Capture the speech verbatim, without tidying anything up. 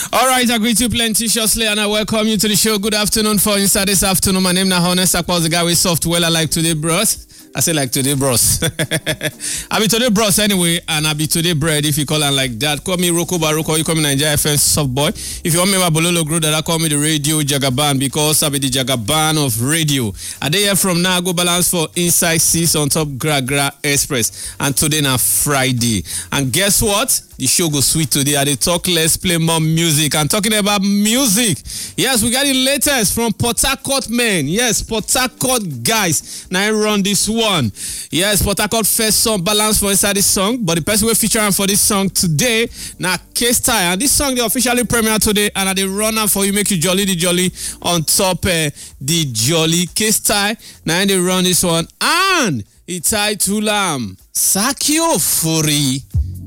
All right, I greet you plenteously and I welcome you to the show. Good afternoon for inside this afternoon. My name is Honest Akwa, the guy with soft well I like today, bros. I say like today, bros. I be today, bros, anyway, and I be today bread if you call it like that. Call me Roko Baroko, you call me Nigeria F M soft boy. If you want me my Bololo Group, that I call me the radio Jagaban because I be the Jagaban of radio. I dey here from now, go balance for Inside Six on top Gra Gra Express. And today na Friday. And guess what? The show go sweet today. I dey talk less, play more music. I'm talking about music. Yes, we got the latest from Port Harcourt men. Yes, Port Harcourt guys. Now I run this one. Yes, Port Harcourt first song balance for inside this song. But the person we featuring for this song today, now K-Style. And this song they officially premiere today. And I dey run am for you, make you jolly the jolly on top uh, the jolly K-Style. Now they run this one. And it's tied to Lam Sakio Furi.